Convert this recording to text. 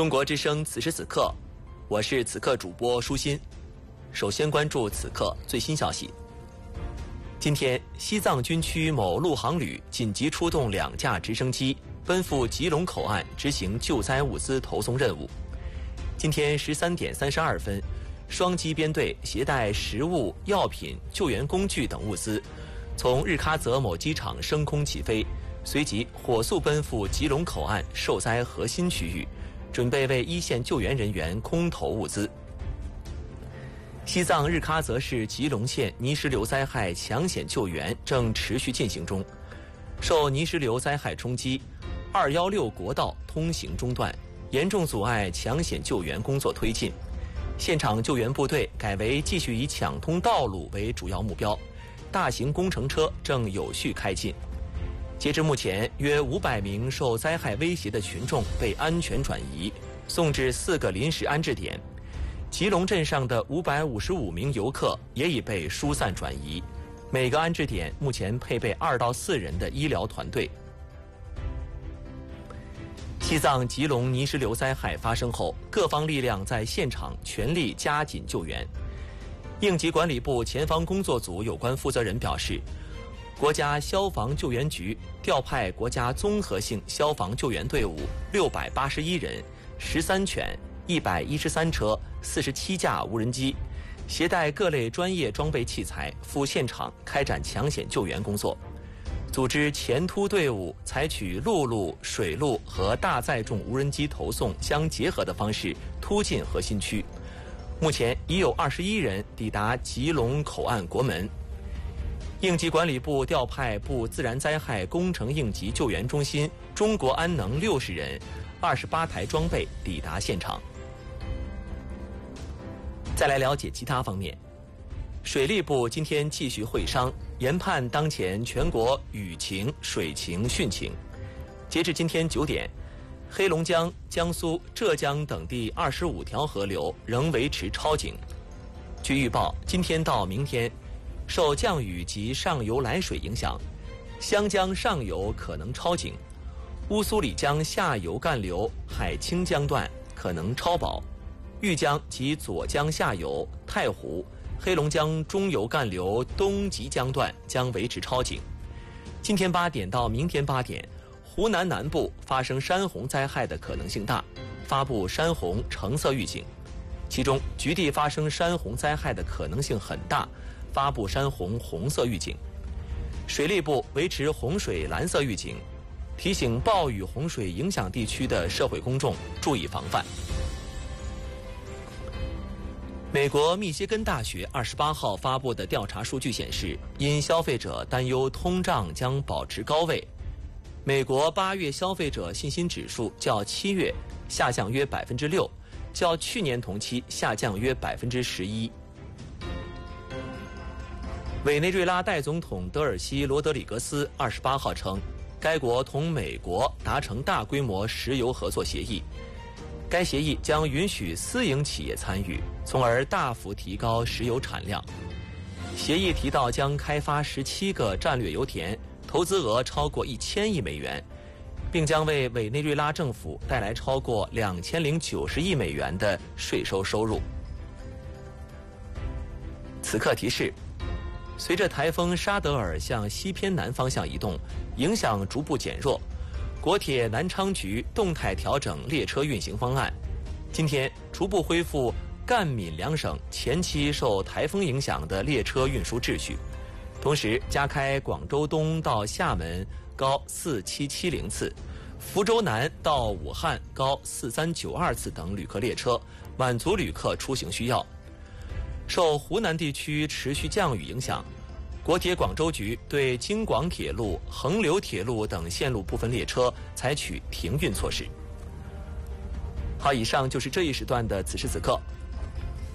中国之声此时此刻，我是此刻主播舒心。首先关注此刻最新消息。今天，西藏军区某陆航旅紧急出动2架直升机，奔赴吉隆口岸执行救灾物资投送任务。今天13点32分，双机编队携带食物、药品、救援工具等物资，从日喀则某机场升空起飞，随即火速奔赴吉隆口岸受灾核心区域，准备为一线救援人员空投物资。西藏日喀则市吉隆县泥石流灾害抢险救援正持续进行中，受泥石流灾害冲击，216国道通行中断，严重阻碍抢险救援工作推进。现场救援部队改为继续以抢通道路为主要目标，大型工程车正有序开进。截至目前，约500名受灾害威胁的群众被安全转移，送至4个临时安置点。吉隆镇上的555名游客也已被疏散转移，每个安置点目前配备2到4人的医疗团队。西藏吉隆泥石流灾害发生后，各方力量在现场全力加紧救援。应急管理部前方工作组有关负责人表示，国家消防救援局调派国家综合性消防救援队伍681人、13犬、113车、47架无人机，携带各类专业装备器材赴现场开展抢险救援工作。组织前突队伍采取陆路、水路和大载重无人机投送相结合的方式突进核心区。目前已有21人抵达吉隆口岸国门。应急管理部调派部自然灾害工程应急救援中心中国安能60人、28台装备抵达现场。再来了解其他方面。水利部今天继续会商，研判当前全国雨情、水情、汛情。截至今天9点，黑龙江、江苏、浙江等地25条河流仍维持超警。据预报，今天到明天，受降雨及上游来水影响，湘江上游可能超警，乌苏里江下游干流海清江段可能超保，豫江及左江下游、太湖、黑龙江中游干流东吉江段将维持超警。今天8点到明天8点，湖南南部发生山洪灾害的可能性大，发布山洪橙色预警。其中局地发生山洪灾害的可能性很大，发布山洪红色预警。水利部维持洪水蓝色预警，提醒暴雨洪水影响地区的社会公众注意防范。美国密歇根大学28号发布的调查数据显示，因消费者担忧通胀将保持高位，美国8月消费者信心指数较7月下降约6%，较去年同期下降约11%。委内瑞拉代总统德尔西·罗德里格斯28号称，该国同美国达成大规模石油合作协议。该协议将允许私营企业参与，从而大幅提高石油产量。协议提到将开发17个战略油田，投资额超过1000亿美元，并将为委内瑞拉政府带来超过2090亿美元的税收收入。此刻提示：随着台风沙德尔向西偏南方向移动，影响逐步减弱，国铁南昌局动态调整列车运行方案，今天逐步恢复赣闽两省前期受台风影响的列车运输秩序，同时加开广州东到厦门高4770次，福州南到武汉高4392次等旅客列车，满足旅客出行需要。受湖南地区持续降雨影响，国铁广州局对京广铁路、横流铁路等线路部分列车采取停运措施。好，以上就是这一时段的此时此刻，